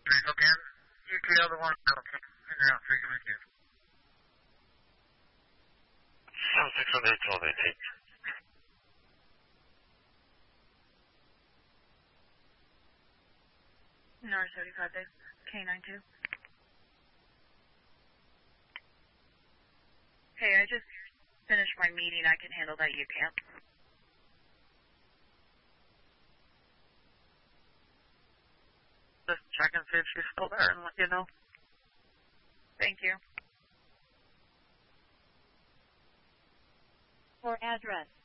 Okay. UKL the one. Okay. Now, 3 coming to you. 7618, 1218. North 35 Bay, K92. Hey, I just finished my meeting. I can handle that. You can't. Just check and see if she's still there and let you know. Thank you. For address